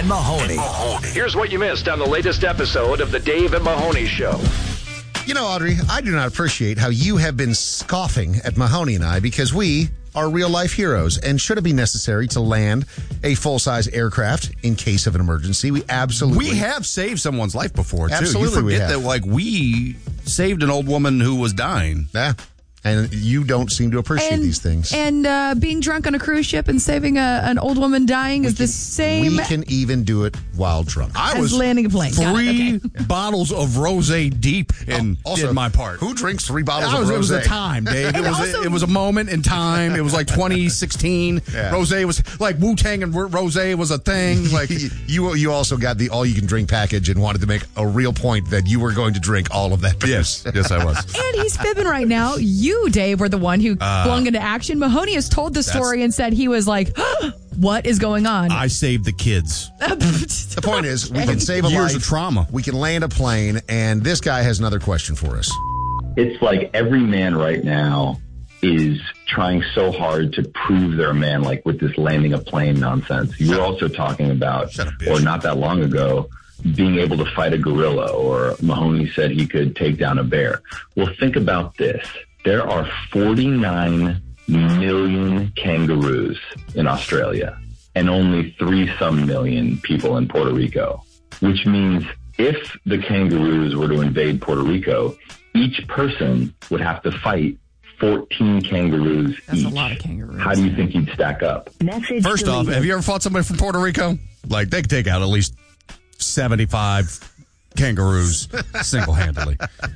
and Mahoney. Here's what you missed on the latest episode of the Dave and Mahoney Show. You know, Audrey, I do not appreciate how you have been scoffing at Mahoney and I because we are real-life heroes. And should it be necessary to land a full-size aircraft in case of an emergency, we absolutely... We have saved someone's life before, too. Absolutely, you we forget have. that, like, we saved an old woman who was dying. Yeah. And you don't seem to appreciate these things. And being drunk on a cruise ship and saving an old woman dying is the same We can even do it while drunk. I as was landing a plane. Got it, 3 bottles of rosé deep and did my part. Who drinks 3 bottles It of rosé? was a time, Dave. It was a moment in time. It was like 2016. Yeah. Rosé was like Wu-Tang and rosé was a thing. Like you also got the all-you-can-drink package and wanted to make a real point that you were going to drink all of that. yes, I was. And he's fibbing right now. You, Dave, were the one who flung into action. Mahoney has told the story and said he was like, what is going on? I saved the kids. The point is, we can save a Years life. of trauma. We can land a plane, and this guy has another question for us. It's like every man right now is trying so hard to prove they're a man, like with this landing a plane nonsense. You were also talking about, or not that long ago, being able to fight a gorilla, or Mahoney said he could take down a bear. Well, think about this. There are 49 million kangaroos in Australia and only 3-some million people in Puerto Rico, which means if the kangaroos were to invade Puerto Rico, each person would have to fight 14 kangaroos That's each. a lot of kangaroos. How do you think you'd stack up? First off, have you ever fought somebody from Puerto Rico? Like, they could take out at least 75 kangaroos single-handedly.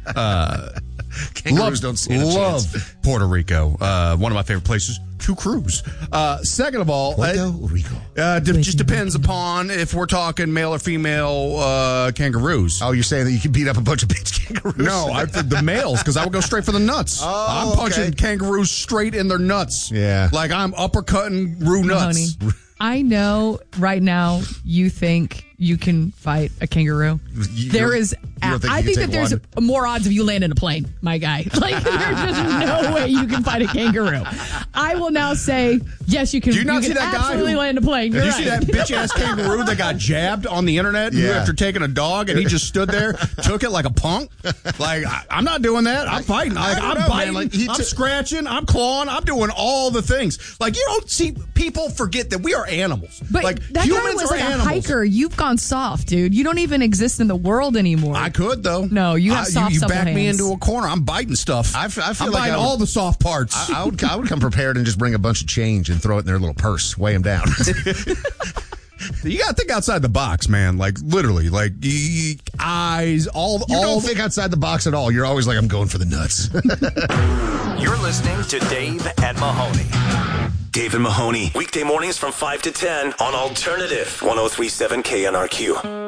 Kangaroos don't stand a chance. Love Puerto Rico. One of my favorite places to cruise. Second of all, Puerto Rico. just depends upon if we're talking male or female kangaroos. Oh, you're saying that you can beat up a bunch of bitch kangaroos? No, the males, because I would go straight for the nuts. Oh, I'm punching okay. kangaroos straight in their nuts. Yeah. Like I'm uppercutting roo nuts. Mahoney, I know right now you think you can fight a kangaroo. I think that there's more odds of you landing a plane, my guy. Like, there's just no way you can fight a kangaroo. I will now say, yes, you can. Do you not can see that guy absolutely who land a plane. You're Did you right. see that bitch-ass kangaroo that got jabbed on the internet after taking a dog, and he just stood there, took it like a punk? Like, I'm not doing that. I'm fighting. Like, I'm biting. Man. Like, I'm scratching. I'm clawing. I'm doing all the things. Like, you don't see people forget that we are animals. But like, that guy humans was are like animals. a hiker. You've gone soft, dude. You don't even exist in the world anymore. I could, though. No, you have soft You supple back me hands. into a corner. I'm biting stuff. I feel I'm like biting all the soft parts. I would come prepared and just bring a bunch of change and throw it in their little purse, weigh them down. You got to think outside the box, man. Like, literally. Like, eyes, all. You don't think outside the box at all. You're always like, I'm going for the nuts. You're listening to Dave and Mahoney. Dave and Mahoney, weekday mornings from 5 to 10 on Alternative 103.7 KNRQ.